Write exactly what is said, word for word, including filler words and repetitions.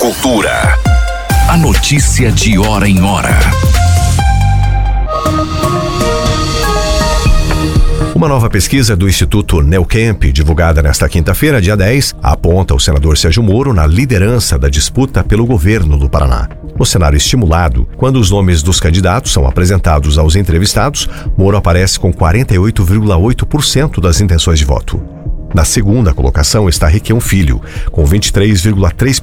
Cultura. A notícia de hora em hora. Uma nova pesquisa do Instituto Neucamp, divulgada nesta quinta-feira, dia dez, aponta o senador Sérgio Moro na liderança da disputa pelo governo do Paraná. No cenário estimulado, quando os nomes dos candidatos são apresentados aos entrevistados, Moro aparece com quarenta e oito vírgula oito por cento das intenções de voto. Na segunda colocação está Requião Filho, com vinte e três vírgula três